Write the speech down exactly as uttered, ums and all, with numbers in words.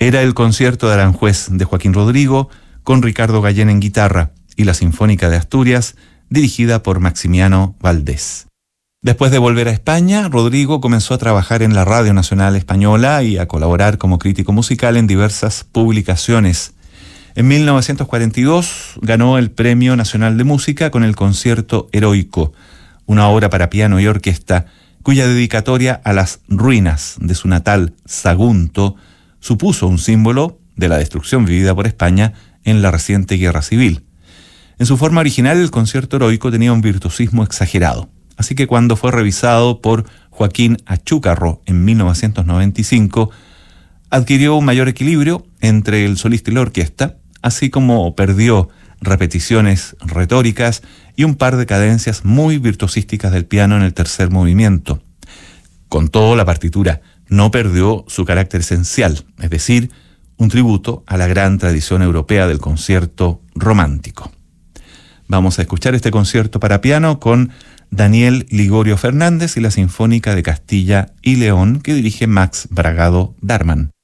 Era el concierto de Aranjuez de Joaquín Rodrigo, con Ricardo Gallén en guitarra, y la Sinfónica de Asturias, dirigida por Maximiano Valdés. Después de volver a España, Rodrigo comenzó a trabajar en la Radio Nacional Española y a colaborar como crítico musical en diversas publicaciones. En mil novecientos cuarenta y dos ganó el Premio Nacional de Música con el Concierto Heroico, una obra para piano y orquesta cuya dedicatoria a las ruinas de su natal Sagunto supuso un símbolo de la destrucción vivida por España en la reciente Guerra Civil. En su forma original, el Concierto Heroico tenía un virtuosismo exagerado, así que cuando fue revisado por Joaquín Achúcarro en mil novecientos noventa y cinco, adquirió un mayor equilibrio entre el solista y la orquesta, así como perdió repeticiones retóricas y un par de cadencias muy virtuosísticas del piano en el tercer movimiento. Con todo, la partitura no perdió su carácter esencial, es decir, un tributo a la gran tradición europea del concierto romántico. Vamos a escuchar este concierto para piano con Daniel Ligorio Fernández y la Sinfónica de Castilla y León que dirige Max Bragado Darman.